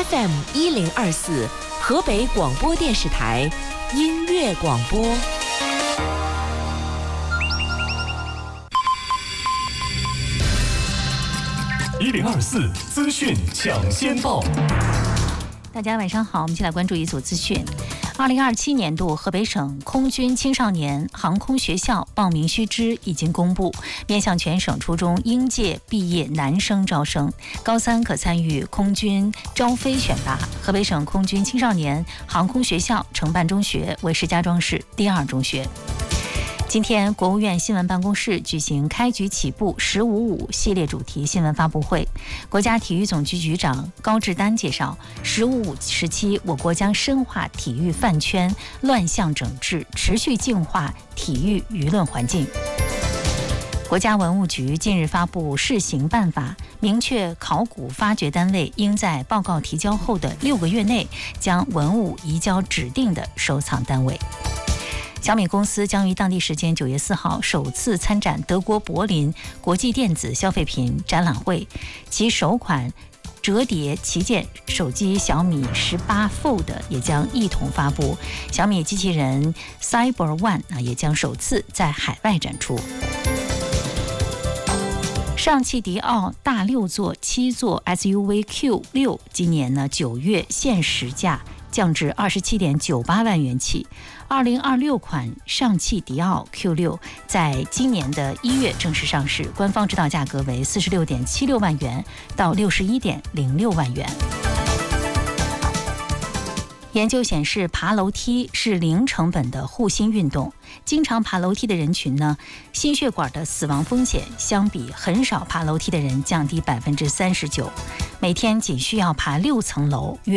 FM1024河北广播电视台音乐广播。 1024资讯抢先报。 大家晚上好，我们一起来关注一组资讯。2027年度河北省空军青少年航空学校报名须知已经公布，面向全省初中应届毕业男生招生，高三可参与空军招飞选拔。河北省空军青少年航空学校承办中学为石家庄市第2中学。今天，国务院新闻办公室举行开局起步“15.5”系列主题新闻发布会。国家体育总局局长高志丹介绍，“15.5”时期，我国将深化体育饭圈乱象整治，持续净化体育舆论环境。国家文物局近日发布试行办法，明确考古发掘单位应在报告提交后的6个月内将文物移交指定的收藏单位。小米公司将于当地时间9月4号首次参展德国柏林国际电子消费品展览会，其首款折叠旗舰手机小米18 Fold 也将一同发布，小米机器人 Cyber One 也将首次在海外展出。上汽迪奥大6座、7座 SUV Q6 今年9月限时价降至27.98万元起。2026款上汽迪奥 Q6 在今年的1月正式上市，官方指导价格为46.76万元到61.06万元。研究显示，爬楼梯是零成本的护心运动。经常爬楼梯的人群呢，心血管的死亡风险相比很少爬楼梯的人降低39%。每天仅需要爬6层楼，约